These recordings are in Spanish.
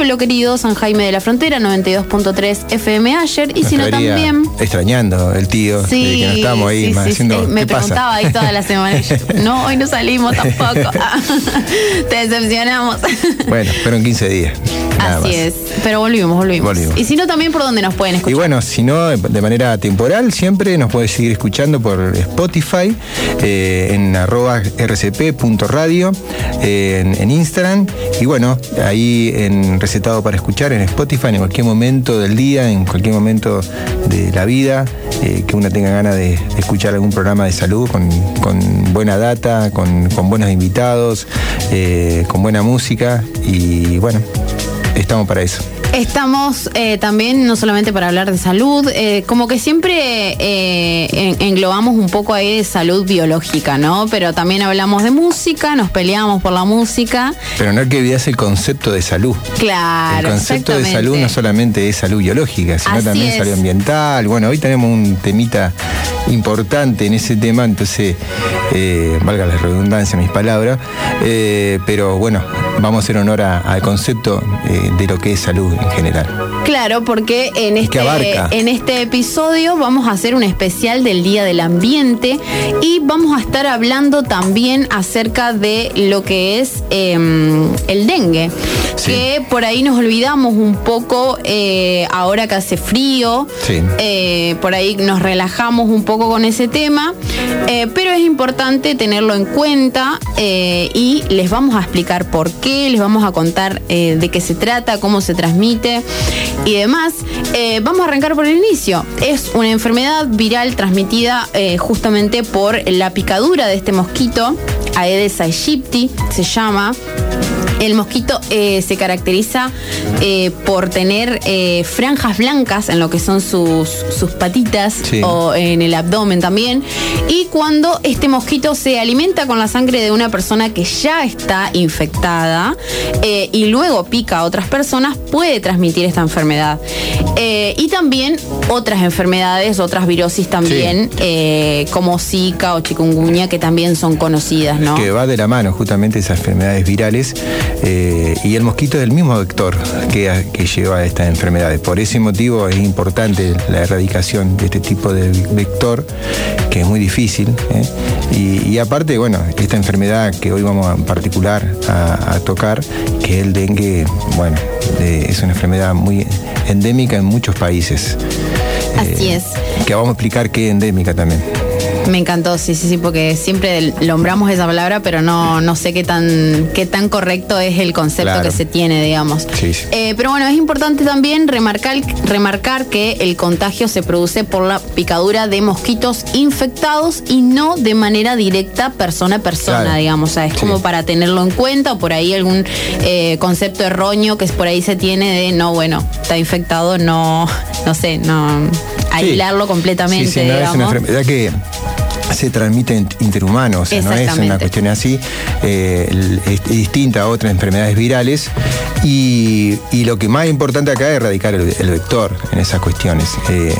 pueblo querido, San Jaime de la Frontera, 92.3 FM ayer. Y si no también... extrañando el tío, sí, que no estábamos ahí haciendo... Sí. Me preguntaba ahí toda la semana. No, hoy no salimos tampoco. Te decepcionamos. Bueno, fueron 15 días. Así es, pero volvimos. Y si no, también por dónde nos pueden escuchar. Y bueno, si no, de manera temporal, siempre nos puede seguir escuchando por Spotify, en @rcp.radio, en Instagram, y bueno, ahí en Recetado para Escuchar, en Spotify, en cualquier momento del día, en cualquier momento de la vida, que uno tenga ganas de escuchar algún programa de salud con buena data, con buenos invitados, con buena música, y bueno, estamos para eso. Estamos también no solamente para hablar de salud, como que siempre englobamos un poco ahí de salud biológica, ¿no? Pero también hablamos de música, nos peleamos por la música. Pero no hay que olvidarse el concepto de salud. Claro, el concepto de salud no solamente es salud biológica, sino también salud ambiental. Bueno, hoy tenemos un temita importante en ese tema, entonces, valga la redundancia en mis palabras, pero bueno, vamos a hacer honor al concepto de lo que es salud en general. Claro, porque en este episodio vamos a hacer un especial del Día del Ambiente y vamos a estar hablando también acerca de lo que es el dengue, sí, que por ahí nos olvidamos un poco ahora que hace frío, sí, por ahí nos relajamos un poco con ese tema, pero es importante tenerlo en cuenta y les vamos a explicar por qué, les vamos a contar de qué se trata, cómo se transmite y demás. Vamos a arrancar por el inicio. Es una enfermedad viral transmitida justamente por la picadura de este mosquito, Aedes aegypti se llama. El mosquito se caracteriza por tener franjas blancas en lo que son sus patitas, sí, o en el abdomen también. Y cuando este mosquito se alimenta con la sangre de una persona que ya está infectada y luego pica a otras personas, puede transmitir esta enfermedad. Y también otras enfermedades, otras virosis también, sí, como Zika o chikungunya, que también son conocidas, ¿no? Que va de la mano justamente esas enfermedades virales. Y el mosquito es el mismo vector que lleva a estas enfermedades. Por ese motivo es importante la erradicación de este tipo de vector, que es muy difícil. Y aparte, bueno, esta enfermedad que hoy vamos en particular a tocar, que es el dengue, bueno, es una enfermedad muy endémica en muchos países. Así es. Que vamos a explicar qué es endémica también. Me encantó, sí, porque siempre nombramos esa palabra, pero no sé qué tan correcto es el concepto, claro, que se tiene, digamos. Sí. Pero bueno, es importante también remarcar que el contagio se produce por la picadura de mosquitos infectados y no de manera directa persona a persona, claro, digamos. O sea, es como para tenerlo en cuenta, o por ahí algún concepto erróneo que por ahí se tiene de, no, bueno, está infectado, no sé, aislarlo completamente, sí, no, digamos. Es una enfermedad que se transmite interhumanos, o sea, no es una cuestión así, es distinta a otras enfermedades virales, y lo que más importante acá es erradicar el vector en esas cuestiones,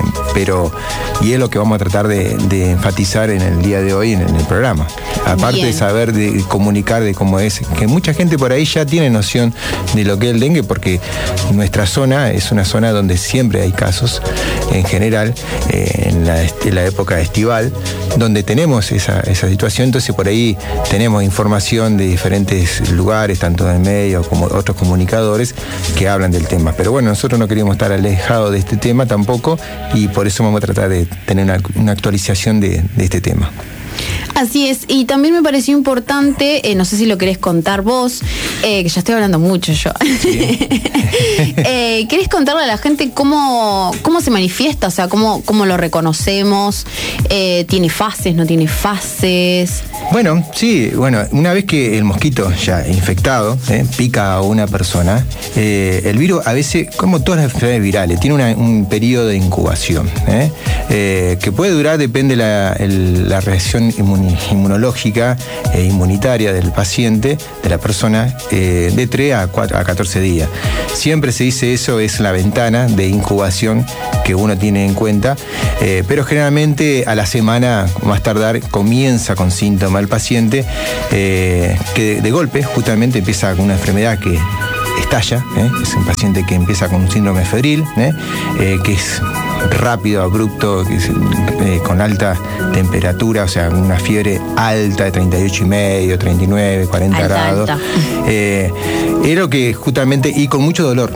y es lo que vamos a tratar de enfatizar en el día de hoy en el programa. Aparte de saber, de comunicar de cómo es, que mucha gente por ahí ya tiene noción de lo que es el dengue, porque nuestra zona es una zona donde siempre hay casos, en general, en la época estival, donde tenemos esa situación, entonces por ahí tenemos información de diferentes lugares, tanto del medio como otros comunicadores que hablan del tema. Pero bueno, nosotros no queríamos estar alejados de este tema tampoco, y por eso vamos a tratar de tener una actualización de este tema. Así es, y también me pareció importante, no sé si lo querés contar vos, que ya estoy hablando mucho yo. Sí. ¿Querés contarle a la gente cómo se manifiesta? O sea, cómo lo reconocemos, ¿tiene fases, no tiene fases? Bueno, sí, una vez que el mosquito ya infectado pica a una persona, el virus a veces, como todas las enfermedades virales, tiene un periodo de incubación, que puede durar, depende la reacción inmunológica e inmunitaria del paciente, de la persona, de 3 a 14 días. Siempre se dice eso es la ventana de incubación que uno tiene en cuenta, pero generalmente a la semana, más tardar, comienza con síntomas el paciente, que de golpe justamente empieza con una enfermedad que estalla, es un paciente que empieza con un síndrome febril, que es rápido, abrupto, con alta temperatura, o sea, una fiebre alta de 38,5, 39, 40 grados. Es lo que justamente, y con mucho dolor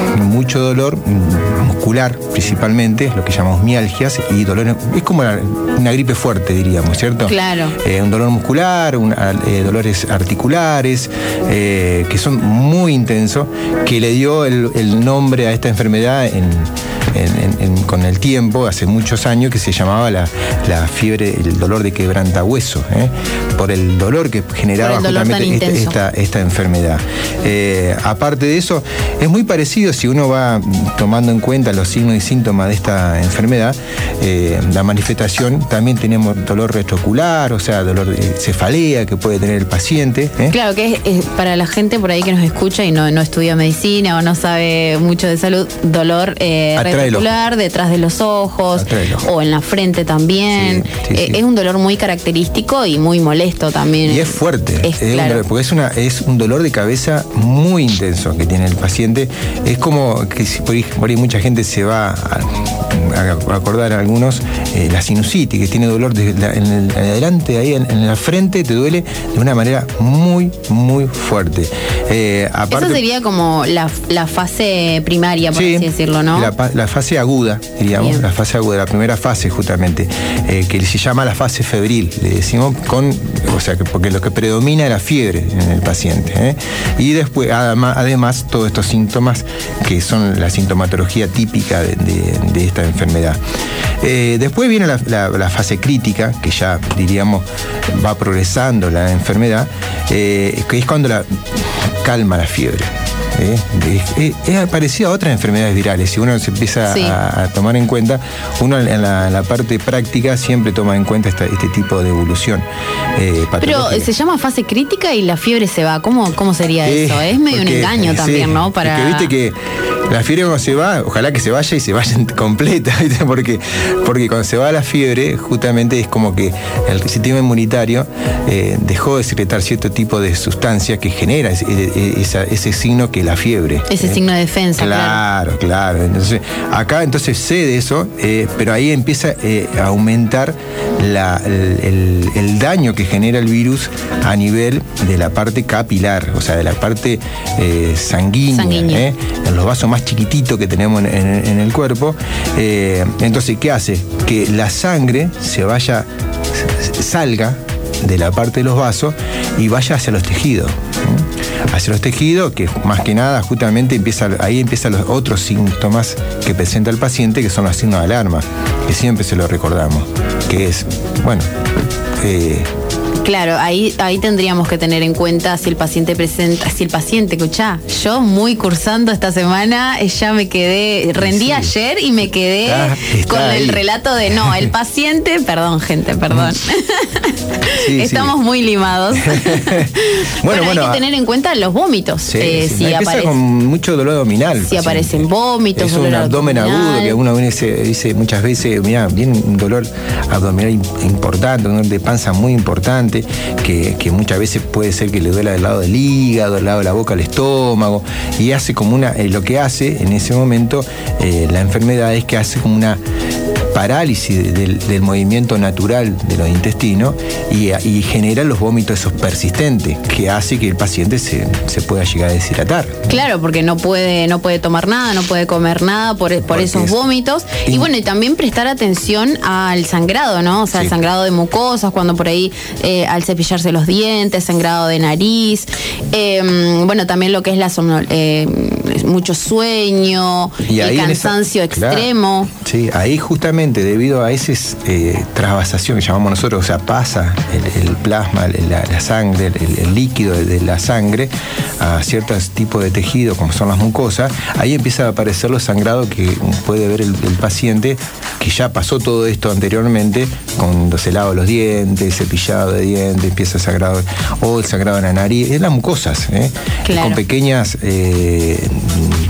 muscular principalmente, lo que llamamos mialgias, y dolores, es como una gripe fuerte, diríamos, ¿cierto? Claro. Un dolor muscular, dolores articulares, que son muy intensos, que le dio el nombre a esta enfermedad con el tiempo, hace muchos años, que se llamaba la fiebre, el dolor de quebrantahueso, por el dolor que generaba justamente esta enfermedad. Aparte de eso, es muy parecido, si uno va tomando en cuenta los signos y síntomas de esta enfermedad, la manifestación, también tenemos dolor retroocular, o sea, dolor de cefalea que puede tener el paciente. Claro, que es para la gente por ahí que nos escucha y no estudia medicina o no sabe mucho de salud, dolor retroocular detrás de los ojos o en la frente también. Sí. Es un dolor muy característico y muy molesto también. Y es fuerte, porque es un dolor de cabeza muy intenso que tiene el paciente. Es como que por ahí mucha gente se va a acordar a algunos, la sinusitis, que tiene dolor en adelante, ahí en la frente, te duele de una manera muy, muy fuerte. Eso sería como la fase primaria, por así decirlo, ¿no? La fase aguda, diríamos. Bien. La fase aguda, la primera fase justamente, que se llama la fase febril, le decimos, porque lo que predomina es la fiebre en el paciente. Y después, además, todos estos síntomas que son la sintomatología típica de esta enfermedad. Después viene la fase crítica, que ya diríamos va progresando la enfermedad, que es cuando calma la fiebre. Es parecido a otras enfermedades virales. Si uno se empieza a tomar en cuenta, uno en la parte práctica siempre toma en cuenta este tipo de evolución patológica. Pero se llama fase crítica y la fiebre se va. ¿Cómo sería eso? Es medio un engaño también, ¿no? Porque viste que la fiebre cuando se va, ojalá que se vaya y se vaya completa, ¿viste? Porque cuando se va la fiebre, justamente es como que el sistema inmunitario dejó de secretar cierto tipo de sustancia que genera ese signo que la fiebre. Ese signo de defensa. Claro. Entonces, acá cede eso, pero ahí empieza a aumentar el daño que genera el virus a nivel de la parte capilar, o sea, de la parte sanguínea. En los vasos más chiquititos que tenemos en el cuerpo. Entonces, ¿qué hace? Que la sangre salga de la parte de los vasos y vaya hacia los tejidos. Hacia los tejidos, que más que nada justamente ahí empiezan los otros síntomas que presenta el paciente, que son los signos de alarma, que siempre se lo recordamos, que es, Claro, ahí tendríamos que tener en cuenta si el paciente, escuchá, yo muy cursando esta semana, ya me quedé, rendí ayer y me quedé con el relato de el paciente, perdón, estamos muy limados. Bueno, hay que tener en cuenta los vómitos. Si empieza con mucho dolor abdominal. Si aparecen vómitos, es un abdomen agudo, que uno dice muchas veces, mira, viene un dolor abdominal importante, un dolor de panza muy importante, que muchas veces puede ser que le duela del lado del hígado, del lado de la boca, al estómago, y hace como lo que hace en ese momento la enfermedad es que hace como una parálisis del movimiento natural de los intestinos y genera los vómitos esos persistentes, que hace que el paciente se pueda llegar a deshidratar. Claro, porque no puede tomar nada, no puede comer nada por esos vómitos. Y también prestar atención al sangrado, ¿no? O sea, el sangrado de mucosas, cuando por ahí al cepillarse los dientes, sangrado de nariz. También lo que es mucho sueño, y cansancio extremo. Ahí justamente debido a esa trasvasación que llamamos nosotros, o sea, pasa el plasma, la sangre, el líquido de la sangre a ciertos tipos de tejido, como son las mucosas, ahí empieza a aparecer los sangrados que puede ver el paciente, que ya pasó todo esto anteriormente, cuando se lava los dientes, cepillado de dientes, empieza el sangrado, o el sangrado en la nariz, en las mucosas, Claro. con pequeñas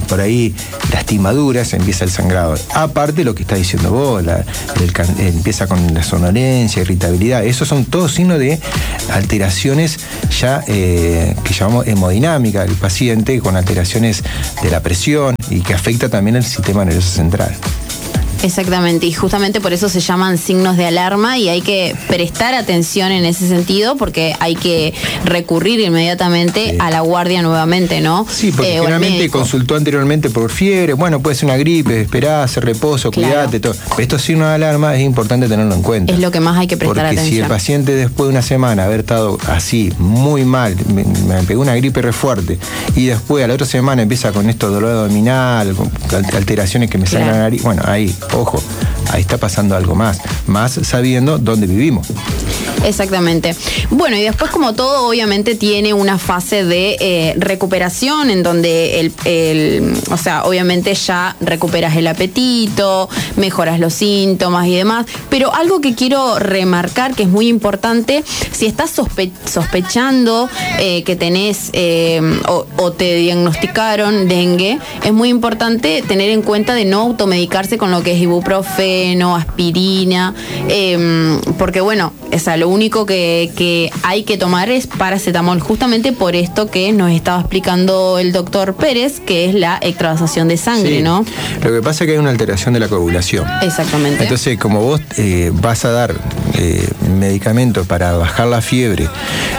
por ahí lastimaduras, empieza el sangrado. Aparte lo que está diciendo vos, empieza con la somnolencia, irritabilidad. Esos son todos signos de alteraciones ya que llamamos hemodinámica del paciente, con alteraciones de la presión y que afecta también el sistema nervioso central. Exactamente, y justamente por eso se llaman signos de alarma y hay que prestar atención en ese sentido porque hay que recurrir inmediatamente a la guardia nuevamente, ¿no? Sí, porque generalmente consultó anteriormente por fiebre, bueno, puede ser una gripe, esperá, hacer reposo, cuidate, todo. Estos signos de alarma es importante tenerlo en cuenta. Es lo que más hay que prestar atención. Porque si el paciente después de una semana haber estado así, muy mal, me pegó una gripe re fuerte, y después a la otra semana empieza con esto dolor abdominal, con alteraciones que me salen a la nariz, bueno, ahí, ojo, ahí está pasando algo más sabiendo dónde vivimos. Exactamente. Bueno, y después, como todo, obviamente tiene una fase de recuperación en donde o sea, obviamente ya recuperas el apetito, mejoras los síntomas y demás, pero algo que quiero remarcar que es muy importante, si estás sospechando que tenés o te diagnosticaron dengue, es muy importante tener en cuenta de no automedicarse con lo que es ibuprofeno, aspirina, porque bueno, lo único que hay que tomar es paracetamol, justamente por esto que nos estaba explicando el doctor Pérez, que es la extravasación de sangre, sí, ¿no? Lo que pasa es que hay una alteración de la coagulación. Exactamente. Entonces, como vos vas a dar medicamentos para bajar la fiebre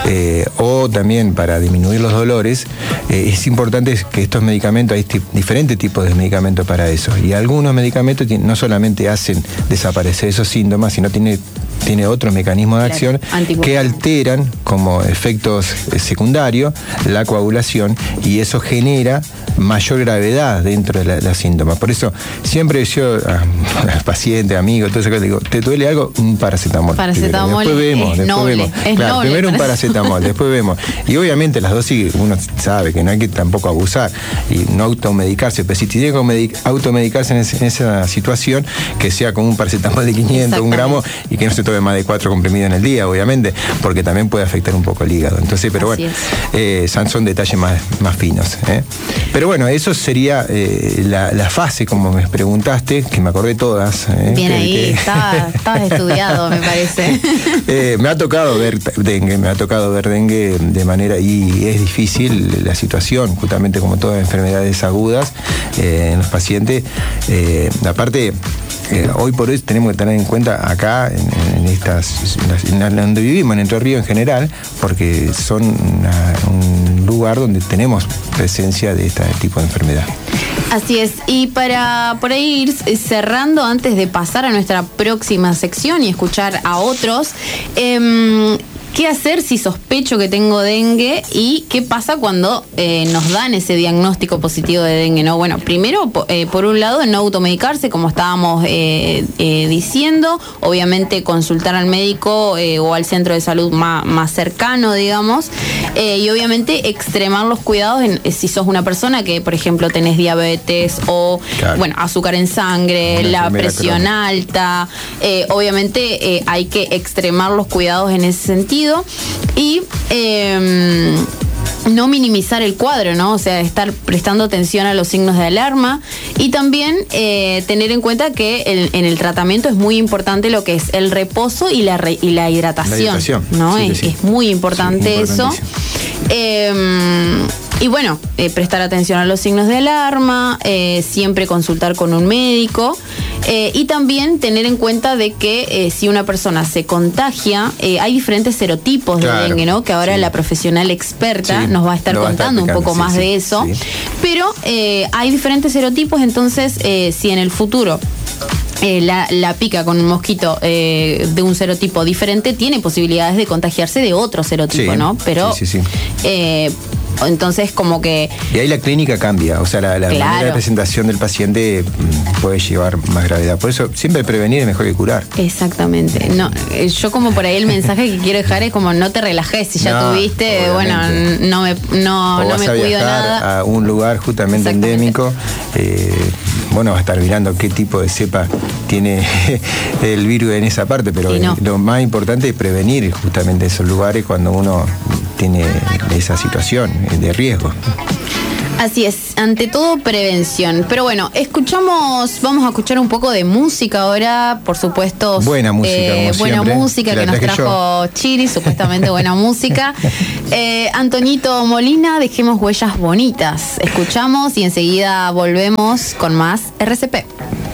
o también para disminuir los dolores, es importante que estos medicamentos, hay diferentes tipos de medicamentos para eso, y algunos medicamentos no solamente hacen desaparecer esos síntomas, sino tiene otros mecanismos de acción que alteran como efectos secundarios la coagulación, y eso genera mayor gravedad dentro de la síntoma. Por eso siempre yo al paciente, amigo, todo eso que digo, ¿te duele algo? Un paracetamol. Paracetamol después vemos. Claro, noble, primero un paracetamol, después vemos. Y obviamente las dosis uno sabe que no hay que tampoco abusar y no automedicarse, pero si tiene que automedicarse en esa situación, que sea con un paracetamol de 500, 1 gramo, y que no se tome más de 4 comprimidos en el día, obviamente, porque también puede afectar un poco el hígado. Entonces, pero así bueno, son detalles más finos. Pero bueno, eso sería la fase, como me preguntaste, que me acordé todas. Bien ahí, estabas estudiado, me parece. Me ha tocado ver dengue de manera, y es difícil la situación, justamente como todas las enfermedades agudas en los pacientes. Aparte, hoy por hoy tenemos que tener en cuenta acá, en donde vivimos, en Entre Ríos en general, porque son un lugar donde tenemos presencia de este tipo de enfermedad. Así es, y para por ahí ir cerrando, antes de pasar a nuestra próxima sección y escuchar a otros, ¿qué hacer si sospecho que tengo dengue y qué pasa cuando nos dan ese diagnóstico positivo de dengue, ¿no? Bueno, primero, por un lado, no automedicarse, como estábamos diciendo, obviamente consultar al médico o al centro de salud más cercano, digamos, y obviamente extremar los cuidados si sos una persona que, por ejemplo, tenés diabetes o, claro, bueno, azúcar en sangre, la presión alta, obviamente hay que extremar los cuidados en ese sentido. Y no minimizar el cuadro, ¿no? O sea, estar prestando atención a los signos de alarma y también tener en cuenta que en el tratamiento es muy importante lo que es el reposo y la hidratación, ¿no? Sí, es muy importante eso. Y bueno, prestar atención a los signos de alarma, siempre consultar con un médico y también tener en cuenta de que si una persona se contagia, hay diferentes serotipos de dengue, ¿no? Que ahora la profesional experta nos va a estar contando un poco más de eso. Pero hay diferentes serotipos, entonces si en el futuro la pica con un mosquito de un serotipo diferente, tiene posibilidades de contagiarse de otro serotipo, ¿no? Pero entonces como que... Y ahí la clínica cambia, o sea, la manera de presentación del paciente puede llevar más gravedad. Por eso siempre prevenir es mejor que curar. Exactamente. No, yo como por ahí el mensaje que quiero dejar es como no te relajes, si ya tuviste, obviamente. Bueno, no me cuido nada. A un lugar justamente endémico, bueno, va a estar mirando qué tipo de cepa tiene el virus en esa parte, pero lo más importante es prevenir justamente esos lugares cuando uno tiene esa situación de riesgo. Así es, ante todo prevención. Pero bueno, vamos a escuchar un poco de música ahora, por supuesto. Buena música, como buena siempre, música que nos trajo Chiri, supuestamente buena música. Antonito Molina, Dejemos Huellas Bonitas. Escuchamos y enseguida volvemos con más RCP.